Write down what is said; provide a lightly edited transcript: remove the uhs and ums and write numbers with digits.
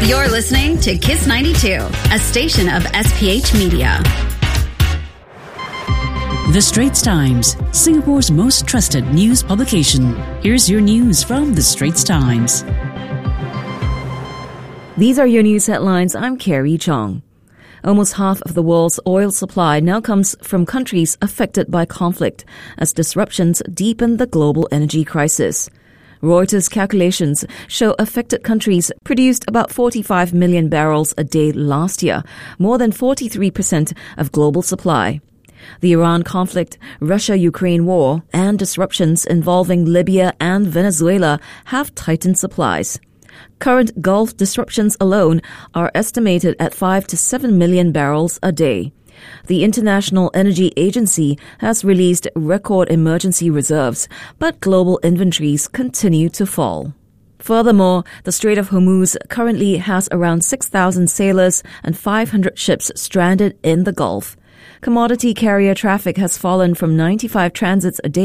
You're listening to Kiss 92, a station of SPH Media. The Straits Times, Singapore's most trusted news publication. Here's your news from The Straits Times. These are your news headlines. I'm Carrie Chong. Almost half of the world's oil supply now comes from countries affected by conflict as disruptions deepen the global energy crisis. Reuters calculations show affected countries produced about 45 million barrels a day last year, more than 43% of global supply. The Iran conflict, Russia-Ukraine war, and disruptions involving Libya and Venezuela have tightened supplies. Current Gulf disruptions alone are estimated at 5 to 7 million barrels a day. The International Energy Agency has released record emergency reserves, but global inventories continue to fall. Furthermore, the Strait of Hormuz currently has around 6,000 sailors and 500 ships stranded in the Gulf. Commodity carrier traffic has fallen from 95 transits a day